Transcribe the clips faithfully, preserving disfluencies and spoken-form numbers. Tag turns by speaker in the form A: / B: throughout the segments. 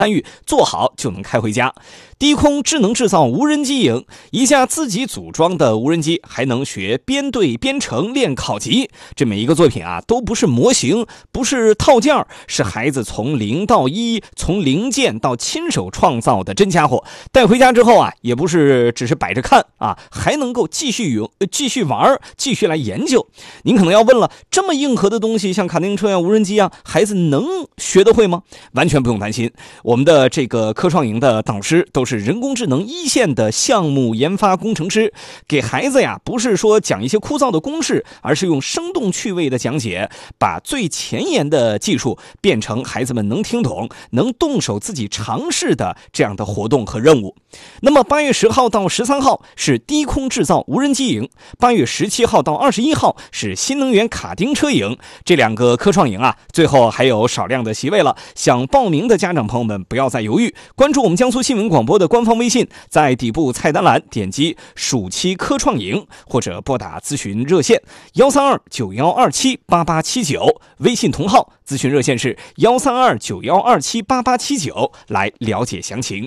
A: 参与做好就能开回家。低空智能制造无人机营，一架自己组装的无人机还能学编队编程练考级。这每一个作品啊，都不是模型，不是套件，是孩子从零到一，从零件到亲手创造的真家伙。带回家之后啊，也不是只是摆着看啊，还能够继续用、继续玩、继续来研究。您可能要问了，这么硬核的东西，像卡丁车呀、无人机啊，孩子能学得会吗？完全不用担心，我们的这个科创营的导师都是人工智能一线的项目研发工程师，给孩子呀不是说讲一些枯燥的公式，而是用生动趣味的讲解，把最前沿的技术变成孩子们能听懂、能动手自己尝试的这样的活动和任务。那么八月十号到十三号是低空制造无人机营，八月十七号到二十一号是新能源卡丁车营。这两个科创营啊，最后还有少量的席位了，想报名的家长朋友们不要再犹豫，关注我们江苏新闻广播的官方微信，在底部菜单栏点击暑期科创营，或者拨打咨询热线幺三二九幺二七八八七九，微信同号咨询热线是幺三二九幺二七八八七九，来了解详情。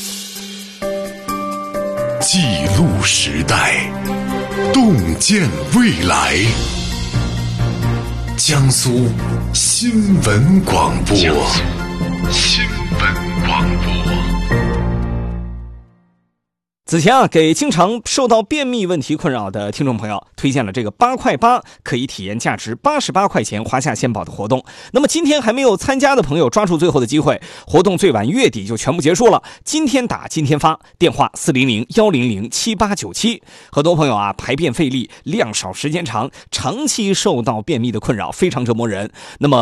B: 记录时代，洞见未来。江苏新闻广播，江苏新闻广播。
A: 此前啊，给经常受到便秘问题困扰的听众朋友推荐了这个八块八可以体验价值八十八块钱华夏鲜宝的活动。那么今天还没有参加的朋友，抓住最后的机会，活动最晚月底就全部结束了。今天打今天发，电话四零零幺零零七八九七。很多朋友啊，排便费力，量少时间长，长期受到便秘的困扰，非常折磨人。那么